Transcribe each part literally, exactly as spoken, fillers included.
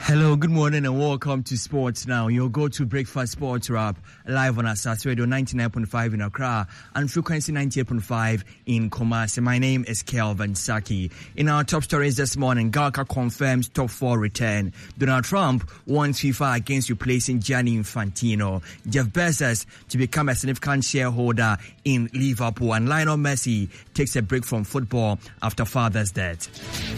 Hello, good morning and welcome to Sports Now. Your go-to breakfast sports wrap live on Asas Radio ninety-nine point five in Accra and frequency ninety-eight point five in Kumasi. My name is Kelvin Saki. In our top stories this morning, Galka confirms top four return. Donald Trump wants FIFA against replacing Gianni Infantino. Jeff Bezos to become a significant shareholder in Liverpool. And Lionel Messi takes a break from football after father's death.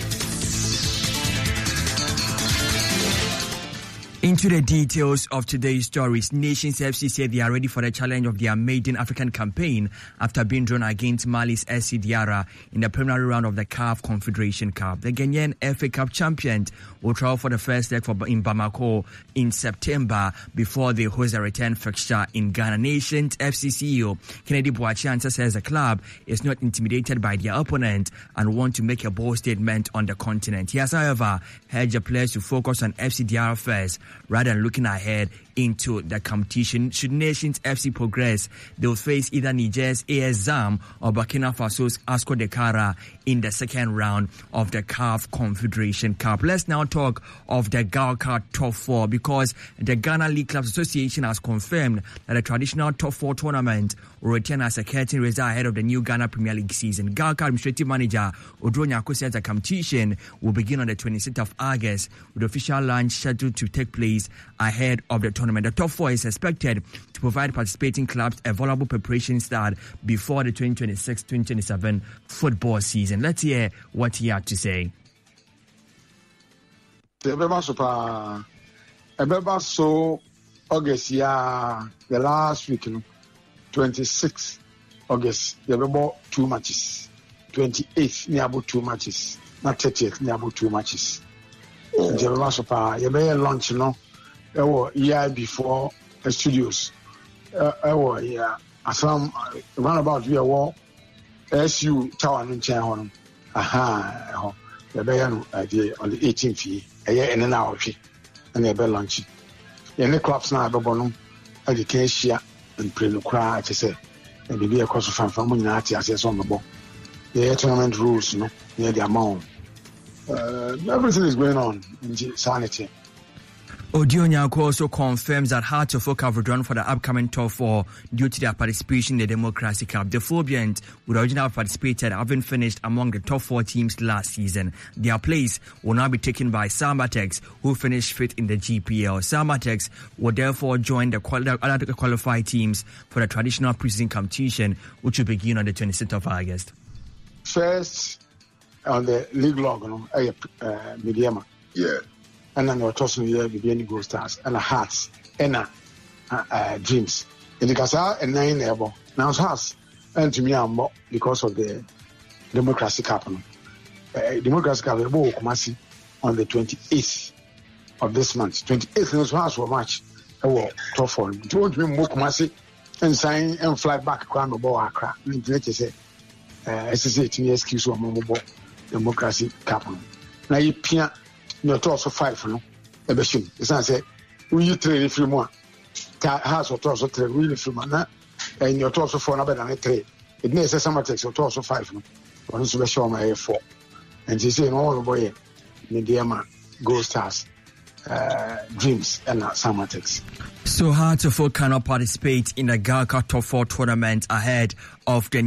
Into the details of today's stories, Nations F C said they are ready for the challenge of their maiden African campaign after being drawn against Mali's S C Diarra in the preliminary round of the C A F Confederation Cup. The Ghanaian F A Cup champions will travel for the first leg for in Bamako in September before they host a return fixture in Ghana. Nations F C C E O Kennedy Boachianta says the club is not intimidated by their opponent and want to make a bold statement on the continent. He has, however, urged the players to focus on F C Diarra first rather than looking ahead into the competition. Should Nations F C progress, they'll face either Niger's A S Zam or Burkina Faso's Asco Dekara in the second round of the C A F Confederation Cup. Let's now talk of the Galka Top four because the Ghana League Clubs Association has confirmed that the traditional Top four tournament will return as a curtain raiser ahead of the new Ghana Premier League season. Galka Administrative Manager Odro Nyako says the competition will begin on the twenty-sixth of August with official launch scheduled to take place ahead of the tournament. The top four is expected to provide participating clubs a valuable preparation start before the twenty twenty-six twenty twenty-seven football season. Let's hear what he had to say. So August, yeah, the last week, twenty-sixth August, we have about two matches. twenty-eighth, we have about two matches. Not thirtieth, we have about two matches. And the last of our, you may launch, you know, a year before the studios. Uh, yeah, some run about we are S U Tower in China. Aha, the Bayan idea on the eighteenth year, a year and an hour, and a bell lunch. In the clubs now, Babonum, education and pre-lucra, to say, and be a course of fan from Munati as on the ball. The tournament rules, you know, near the amount. Uh, everything is going on in sanity. Odro Nyako also confirms that Hearts of Oak have withdrawn for the upcoming top four due to their participation in the Democracy Cup. The Phobians would originally have participated, having finished among the top four teams last season. Their place will now be taken by Salmatex, who finished fifth in the G P L. Salmatex will therefore join the other qualified teams for the traditional preseason competition, which will begin on the twenty-sixth of August. First, on the league log, you know, uh, Mediama. Yeah. And then you're tossing here with any Gold Stars and a Hearts and a uh, uh, Dreams. And because I and nine level now Hearts and to me I'm more because of the Democracy Cup. Uh, Democracy Cup will Kumasi on the twenty-eighth of this month. twenty-eighth is Hearts will match. I will top four. Do want me more Kumasi and sign and fly back around the ball Accra. And to say, uh, S S A T excuse or more Democracy Cup. Now you peer. You're also five, you know. A machine. It's not say we trade if you want. Has or also trade really from that, and you're also for another than a trade. It may say some takes your also five, you know. But it's show my four. And she say, no, boy, Mediama, Gold Stars, uh, Dreams, and uh, Salmatex. So Hearts of Oak cannot participate in the Galka Top four tournament ahead of the